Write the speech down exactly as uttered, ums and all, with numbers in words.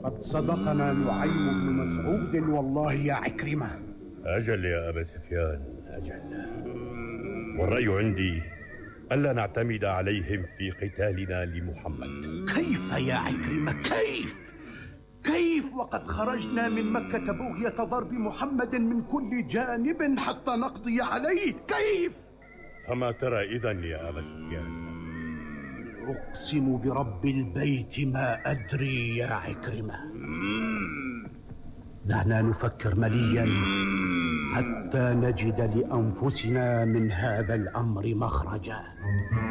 قد صدقنا نعيم بن مسعود والله يا عكرمة. أجل يا أبا سفيان، أجل. والرأي عندي ألا نعتمد عليهم في قتالنا لمحمد. كيف يا عكرمة؟ كيف؟ كيف وقد خرجنا من مكة بغية ضرب محمد من كل جانب حتى نقضي عليه؟ كيف؟ فما ترى إذن يا أبا سفيان؟ أقسم برب البيت ما أدري يا عكرمة. دعنا نفكر مليا حتى نجد لأنفسنا من هذا الأمر مخرجا.